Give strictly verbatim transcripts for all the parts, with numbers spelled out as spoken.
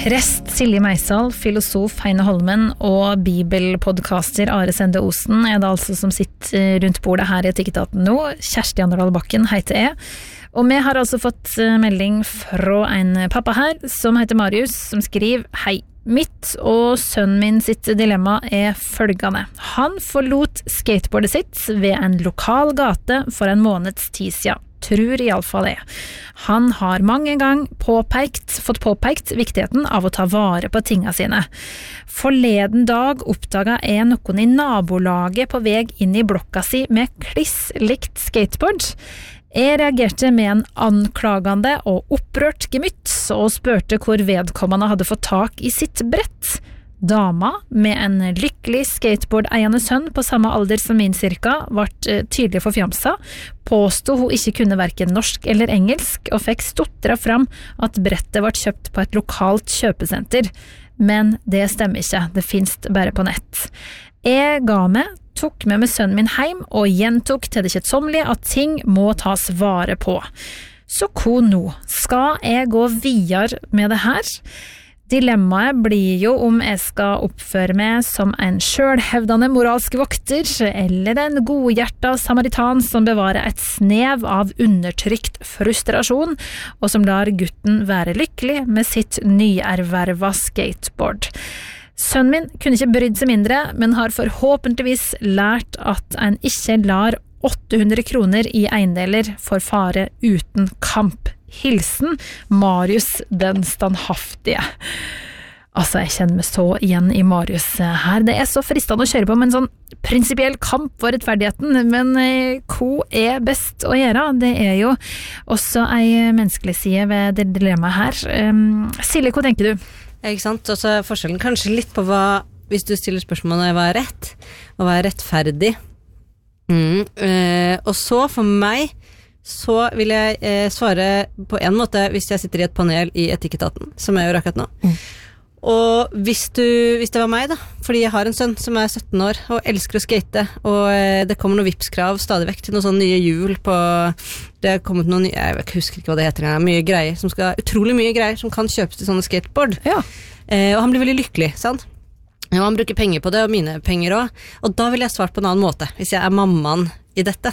Prest Silje Meisal, filosof Heine Holmen og bibelpodcaster Are Sende Osen er det altså som sitter rundt bordet her i Etikketaten nå. Kjersti Anderdal Bakken heter jeg. Og vi har altså fått melding fra en pappa her som heter Marius, som skriver: Hei, mitt og sønnen min sitt dilemma er følgende. Han forlot skateboardet sitt ved en lokal gate for en måneds tid siden. Tror i alle fall det. Han har mange gang påpekt, fått påpekt viktigheten av å ta vare på tingene sine. Forleden dag oppdaget jeg noen i nabolaget på vei inn i blokka si med kliss likt skateboard. Jeg reagerte med en anklagende og opprørt gemytt og spurte hvor vedkommende hadde fått tak i sitt brett. Dama, med en lykkelig skateboard-eiende sønn på samme alder som min cirka, ble tydelig forfjamsa, påstod hun ikke kunne hverken norsk eller engelsk, og fikk stotret fram at brettet ble kjøpt på et lokalt kjøpesenter. Men det stemmer ikke, det finnes bare på nett. Jeg ga meg, tok med meg sønnen min hjem, og gjentok til det kjedsommelige at ting må tas vare på. Så hva nå? Skal jeg gå videre med det her? Dilemmaet blir jo om jeg skal oppføre meg som en selvhevdende moralsk vokter, eller en godhjertet samaritan som bevarer et snev av undertrykt frustrasjon, og som lar gutten være lykkelig med sitt nyerverva skateboard. Sønnen min kunne ikke brydd seg mindre, men har forhåpentligvis lært at en ikke lar åtte hundre kroner i eiendeler for fare uten kamp. Hilsen Marius den standhaftige. Altså, jeg kjenner meg så igjen i Marius her. Det er så fristende å kjøre på med en sånn prinsipiell kamp for rettferdigheten, men hva er best å gjøre? Det er jo også en menneskelig side ved det dilemmaet her. Um, Silje, hva tenker du? Ja, ikke sant? Også forskjellen kanskje litt på hva, hvis du stiller spørsmålet hva er rett, og hva er rettferdig. Mm, øh, og så for meg så vil jeg eh, svare på en måte hvis jeg sitter i et panel i Etikketaten, som jeg gjør akkurat nå. Mm. Og hvis, du, hvis det var meg da, fordi jeg har en sønn som er sytten år og elsker å skate, og eh, det kommer noen vipskrav stadig vekk til noen sånne nye hjul på, det er kommet noen nye, jeg husker ikke hva det heter, mye greier, som skal, utrolig mye greier som kan kjøpes til sånne skateboard. Ja. Eh, og han blir veldig lykkelig, sant? Ja, han bruker penger på det, og mine penger også. Og da vil jeg svare på en annen måte, hvis jeg er mammaen i dette.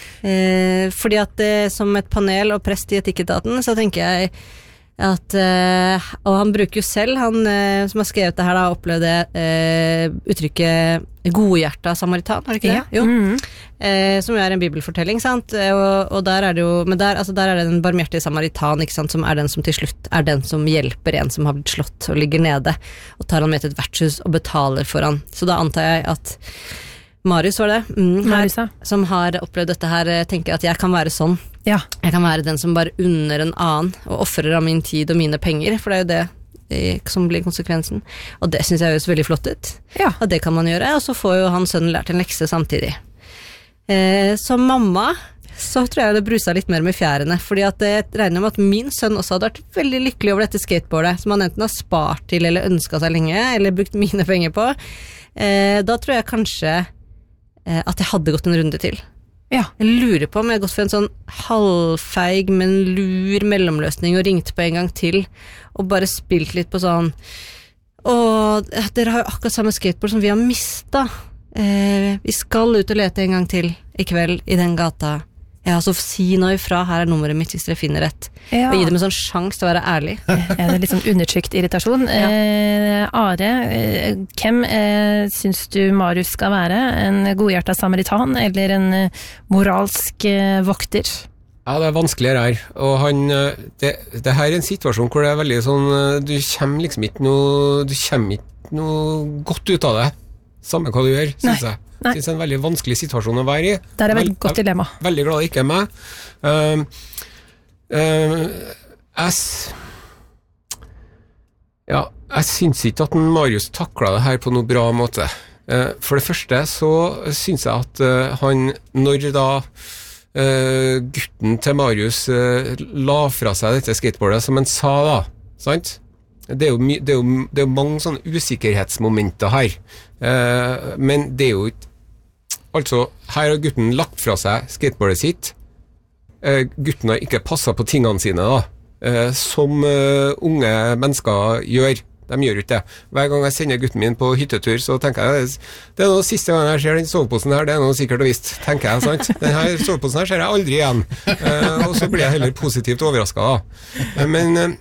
Eh, fordi at eh, som et panel og prest i Etikketaten, så tenker jeg at, eh, og han bruker jo selv, han eh, som har skrevet det her da, opplevde eh, uttrykket godhjertet samaritan, har det ikke det? Ja. Jo. Mm-hmm. Eh, som jo er en bibelfortelling, sant? Og, og der er det jo, men der, altså der er det den barmhjertige samaritan, ikke sant? Som er den som til slutt er den som hjelper en som har blitt slått og ligger nede, og tar han med til et vertshus og betaler for han. Så da antar jeg at Marius var det, mm, her, som har opplevd dette her, tenker at jeg kan være sånn. Ja. Jeg kan være den som bare unner en annen, og offrer av min tid og mine penger, for det er jo det som blir konsekvensen. Og det synes jeg høres veldig flott ut. Ja. Og det kan man gjøre, og så får jo han sønnen lært en lekse samtidig. Eh, som mamma, så tror jeg det brusa litt mer med fjærene, fordi at jeg regner med at min sønn også hadde vært veldig lykkelig over dette skateboardet, som han enten har spart til, eller ønsket seg lenge, eller brukt mine penger på. Eh, da tror jeg kanskje at jeg hadde gått en runde til. Ja. Jeg lurer på om jeg hadde gått for en sånn halvfeig, men lur mellomløsning og ringt på en gang til, og bare spilt litt på sånn, og dere har jo akkurat samme skateboard som vi har mistet. Eh, vi skal ut og lete en gang til i kveld i den gata. Ja, så si noe ifra, her er nummeret mitt hvis dere finner rett. Ja. Og gi dem en sånn sjans til å være ærlig. Ja, det er litt sånn undertrykt irritasjon. Ja. Eh, Are, eh, hvem eh, synes du Marius skal være? En godhjertet samaritan eller en eh, moralsk eh, vokter? Ja, det er vanskeligere her. Og han, det, det her er en situasjon hvor det er veldig sånn, du kommer liksom ikke noe, du kommer ikke noe godt ut av det. Samme hva du gjør, synes jeg. Det er en veldig vanskelig situasjon å være i. Det er et veldig godt dilemma. Jeg er veldig glad det ikke er meg. Uh, uh, jeg, ja, jeg synes ikke at Marius taklet det her på noe bra måte. Uh, for det første så synes jeg at uh, han, når da uh, gutten til Marius uh, la fra seg dette skateboardet, som han sa da, sant? Det er jo, my, det er jo, det er jo mange sånne usikkerhetsmomenter her. Uh, men det er jo ikke Altså, her har gutten lagt fra seg skateboardet sitt. Eh, gutten har ikke passet på tingene sine da. eh, som eh, unge mennesker gjør. De gjør ikke det. Hver gang jeg sender gutten min på hyttetur, så tenker jeg det er noe siste gang jeg ser den soveposen her, det er noe sikkert og visst, tenker jeg, sant? Denne soveposen her ser jeg aldri igjen. Eh, og så blir jeg heller positivt overrasket da. Men eh,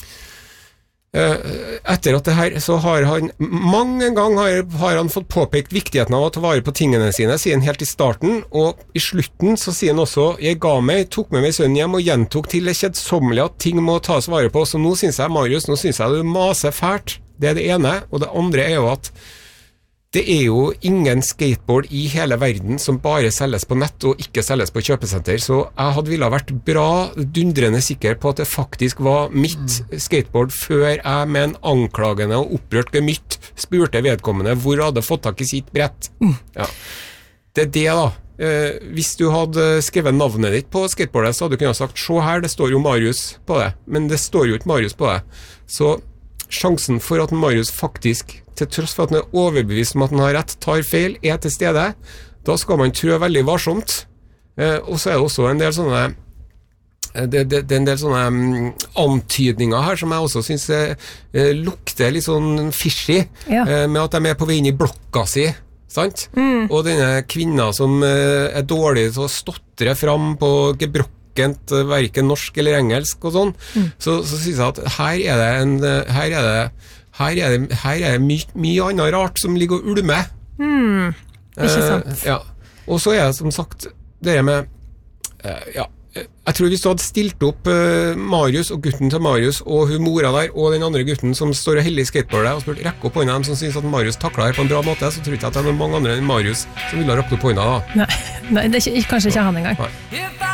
etter at det her, så har han mange ganger har, har han fått påpekt viktigheten av å ta vare på tingene sine, sier han helt i starten, og i slutten så sier han også, jeg ga meg, tok med meg sønnen hjem og gjentok til det kjedsommelige at ting må tas vare på, så nå synes jeg, Marius, nå synes jeg du maser fælt, det er det ene, og det andre er jo at det er jo ingen skateboard i hele verden som bare selges på nett og ikke selges på kjøpesenter, så jeg hadde ville ha vært bra dundrende sikker på at det faktisk var mitt skateboard før jeg med en anklagende og opprørt gemytt spurte vedkommende hvor hadde fått tak i sitt brett. Ja. Det er det da. Eh, hvis du hadde skrevet navnet ditt på skateboardet, så hadde du kunnet sagt, se her, det står jo Marius på det, men det står jo ikke Marius på det. Så sjansen for at Marius faktisk, til tross for at han er overbevist om at han har rett, tar feil, er til stede, da skal man trø veldig varsomt. Eh, og så er det også en del sånne det, det, det er en del sånne um, antydninger her som jeg også synes eh, lukter litt sånn fishy, Ja. eh, med at de er på vei inn i blokka si, sant? Mm. Og denne kvinna som eh, er dårlig til å stotre fram på gebrokk hverken norsk eller engelsk og sånn, mm. så, så synes jeg at her er det en, her er det her er det, her er det mye, mye annet rart som ligger og ulmer. Mm. Ikke sant. Eh, ja. Og så er det som sagt det med eh, ja, jeg tror hvis du hadde stilt opp eh, Marius og gutten til Marius og hun mora der og den andre gutten som står og heller i skateboardet og spurt rekke opp hånda dem som synes at Marius taklet her på en bra måte, så tror jeg ikke at det er noen mange andre enn Marius som ville ha rakt opp hånda da. Nei, nei, det er ikke, kanskje ikke han engang. Nei.